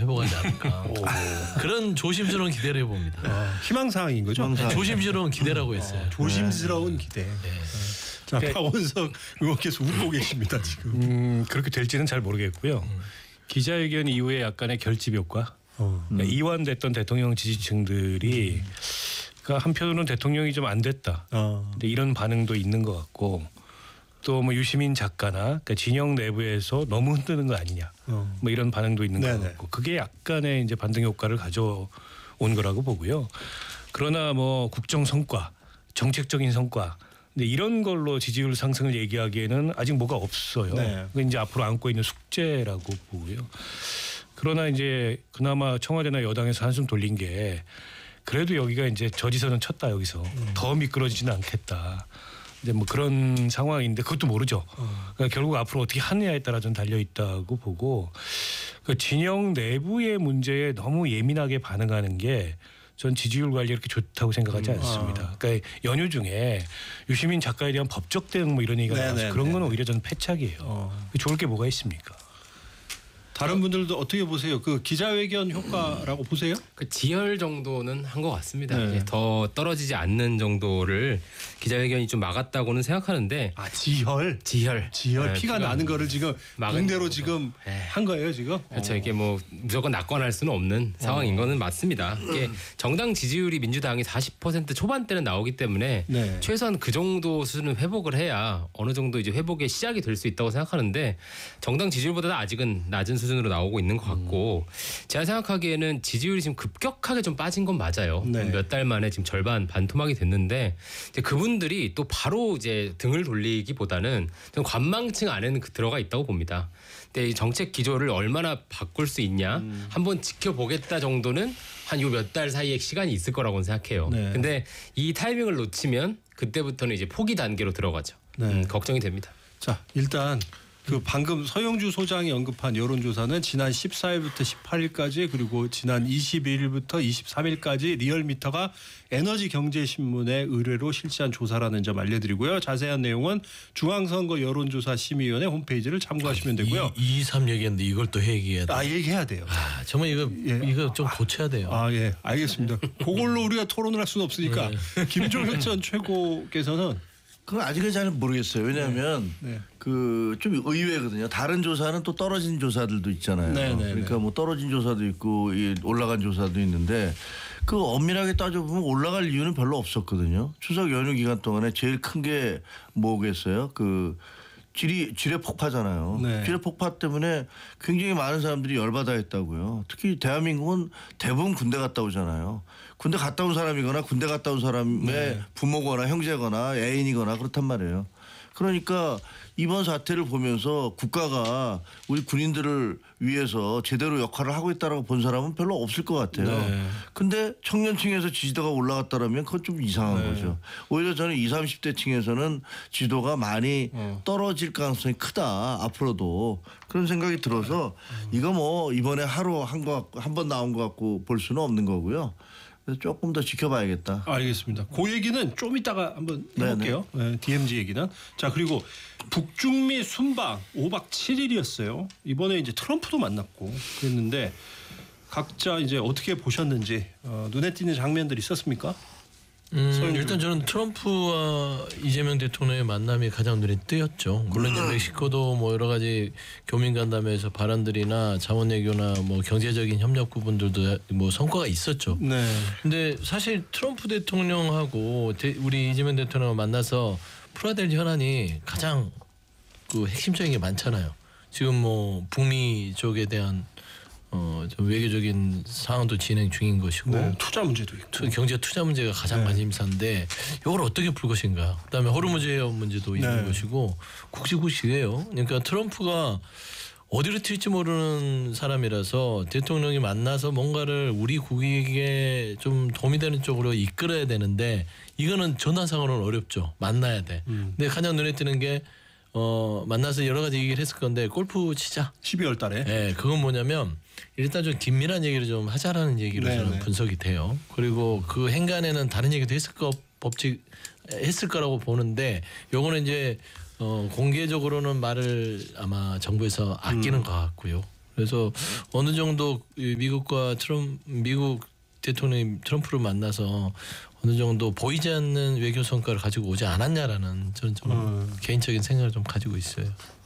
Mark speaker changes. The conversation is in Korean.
Speaker 1: 회복하지 않을까. 그런 조심스러운 기대를 해봅니다.
Speaker 2: 희망사항인 거죠?
Speaker 1: 네, 조심스러운 기대라고 했어요.
Speaker 2: 조심스러운 기대.
Speaker 1: 네.
Speaker 2: 자, 박원석 의원께서 웃고 계십니다 지금.
Speaker 3: 그렇게 될지는 잘 모르겠고요. 기자회견 이후에 약간의 결집 효과. 그러니까 이완됐던 대통령 지지층들이 그러니까 한편으로는 대통령이 좀 안 됐다. 근데 이런 반응도 있는 것 같고 또 뭐 유시민 작가나 그러니까 진영 내부에서 너무 흔드는 거 아니냐. 뭐 이런 반응도 있는 것 같고 그게 약간의 이제 반등 효과를 가져온 거라고 보고요. 그러나 뭐 국정 성과, 정책적인 성과 근데 이런 걸로 지지율 상승을 얘기하기에는 아직 뭐가 없어요. 그게 이제 앞으로 안고 있는 숙제라고 보고요. 그러나 이제 그나마 청와대나 여당에서 한숨 돌린 게 그래도 여기가 이제 저지선은 쳤다 여기서 더 미끄러지지는 않겠다. 이제 뭐 그런 상황인데 그것도 모르죠. 그러니까 결국 앞으로 어떻게 하느냐에 따라 좀 달려 있다고 보고 그 진영 내부의 문제에 너무 예민하게 반응하는 게 전 지지율 관리 이렇게 좋다고 생각하지 않습니다. 그러니까 연휴 중에 유시민 작가에 대한 법적 대응 뭐 이런 얘기가 나와서 그런 건 오히려 저는 패착이에요. 좋을 게 뭐가 있습니까?
Speaker 2: 다른 분들도 어떻게 보세요? 그 기자회견 효과라고 보세요?
Speaker 4: 그 지혈 정도는 한 것 같습니다. 이제 더 떨어지지 않는 정도를 기자회견이 좀 막았다고는 생각하는데.
Speaker 2: 지혈.
Speaker 4: 네,
Speaker 2: 피가 나는 거를 지금 붕대로 지금 한 거예요 지금.
Speaker 4: 그렇죠. 이게 뭐 무조건 낙관할 수는 없는 상황인 거는 맞습니다. 이게 정당 지지율이 민주당이 40% 초반대는 나오기 때문에 최소한 그 정도 수준은 회복을 해야 어느 정도 이제 회복의 시작이 될 수 있다고 생각하는데 정당 지지율보다 아직은 낮은 수준으로 나오고 있는 것 같고 제가 생각하기에는 지지율이 지금 급격하게 좀 빠진 건 맞아요. 몇 달 만에 지금 절반 반토막이 됐는데 이제 그분들이 또 바로 이제 등을 돌리기보다는 좀 관망층 안에는 들어가 있다고 봅니다. 근데 이 정책 기조를 얼마나 바꿀 수 있냐 한번 지켜보겠다 정도는 한 요 몇 달 사이에 시간이 있을 거라고는 생각해요. 근데 이 타이밍을 놓치면 그때부터는 이제 포기 단계로 들어가죠. 걱정이 됩니다.
Speaker 2: 자, 일단 그 방금 서영주 소장이 언급한 여론조사는 지난 14일부터 18일까지 그리고 지난 21일부터 23일까지 리얼미터가 에너지경제신문의 의뢰로 실시한 조사라는 점 알려드리고요. 자세한 내용은 중앙선거 여론조사 심의위원회 홈페이지를 참고하시면 되고요.
Speaker 1: 2, 3 얘기했는데 이걸 또 얘기해야 돼요.
Speaker 2: 얘기해야 돼요.
Speaker 1: 정말 이거 좀 고쳐야 돼요.
Speaker 2: 알겠습니다. 그걸로 우리가 토론을 할 수는 없으니까 김종혁 전 최고께서는
Speaker 5: 그건 아직은 잘 모르겠어요. 왜냐하면 그 좀 의외거든요. 다른 조사는 또 떨어진 조사들도 있잖아요. 그러니까 뭐 떨어진 조사도 있고 올라간 조사도 있는데 그 엄밀하게 따져보면 올라갈 이유는 별로 없었거든요. 추석 연휴 기간 동안에 제일 큰 게 뭐겠어요? 그 지뢰 폭파잖아요. 지뢰 폭파 때문에 굉장히 많은 사람들이 열받아 했다고요. 특히 대한민국은 대부분 군대 갔다 오잖아요. 군대 갔다 온 사람이거나 군대 갔다 온 사람의 부모거나 형제거나 애인이거나 그렇단 말이에요. 그러니까 이번 사태를 보면서 국가가 우리 군인들을 위해서 제대로 역할을 하고 있다라고 본 사람은 별로 없을 것 같아요. 근데 청년층에서 지지도가 올라갔다라면 그건 좀 이상한 거죠. 오히려 저는 20, 30대 층에서는 지지도가 많이 떨어질 가능성이 크다. 앞으로도. 그런 생각이 들어서 이거 뭐 이번에 하루 한 번 나온 것 같고 볼 수는 없는 거고요. 그래서 조금 더 지켜봐야겠다.
Speaker 2: 알겠습니다. 그 얘기는 좀 이따가 한번 해볼게요. DMZ 얘기는. 자, 그리고 북중미 순방 5박 7일이었어요. 이번에 이제 트럼프도 만났고 그랬는데 각자 이제 어떻게 보셨는지 눈에 띄는 장면들이 있었습니까?
Speaker 1: 일단 저는 트럼프와 이재명 대통령의 만남이 가장 눈에 띄었죠. 물론 이제 멕시코도 뭐 여러 가지 교민 간담회에서 발언들이나 자원외교나 뭐 경제적인 협력 부분들도 뭐 성과가 있었죠. 근데 사실 트럼프 대통령하고 우리 이재명 대통령을 만나서 풀어야 될 현안이 가장 그 핵심적인 게 많잖아요. 지금 뭐 북미 쪽에 대한 좀 외교적인 상황도 진행 중인 것이고
Speaker 2: 투자 문제도 있고
Speaker 1: 경제 투자 문제가 가장 관심사인데 이걸 어떻게 풀 것인가. 그다음에 호르무즈 해협 문제도 있는 것이고 굵직굵직해요. 그러니까 트럼프가 어디로 튈지 모르는 사람이라서 대통령이 만나서 뭔가를 우리 국익에 좀 도움이 되는 쪽으로 이끌어야 되는데 이거는 전화상으로는 어렵죠. 만나야 돼. 근데 가장 눈에 띄는 게 만나서 여러 가지 얘기를 했을 건데 골프 치자.
Speaker 2: 12월 달에.
Speaker 1: 네, 그건 뭐냐면 일단 좀 긴밀한 얘기를 좀 하자라는 얘기로 저는 분석이 돼요. 그리고 그 행간에는 다른 얘기도 했을 거라고 보는데 요거는 이제 공개적으로는 말을 아마 정부에서 아끼는 것 같고요. 그래서 어느 정도 미국과 미국 대통령이 트럼프를 만나서 어느 정도 보이지 않는 외교 성과를 가지고 오지 않았냐라는 저는 좀 개인적인 생각을 좀 가지고 있어요.